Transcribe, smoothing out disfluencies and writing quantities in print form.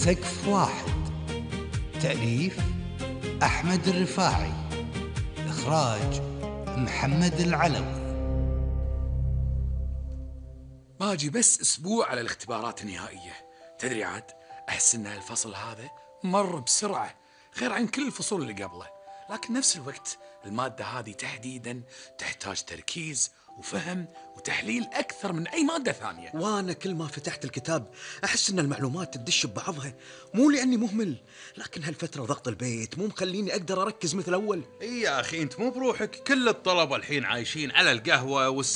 سقف واحد. تأليف أحمد الرفاعي. إخراج محمد العلوي. باجي بس أسبوع على الاختبارات النهائية. تدري عاد، أحس أن الفصل هذا مر بسرعة غير عن كل الفصول اللي قبله، لكن نفس الوقت المادة هذه تحديدا تحتاج تركيز وفهم وتحليل أكثر من أي مادة ثانية. وأنا كل ما فتحت الكتاب أحس أن المعلومات تدش ببعضها، مو لأني مهمل، لكن هالفترة ضغط البيت مو مخليني أقدر أركز مثل أول. إيه يا أخي، أنت مو بروحك، كل الطلبة الحين عايشين على القهوة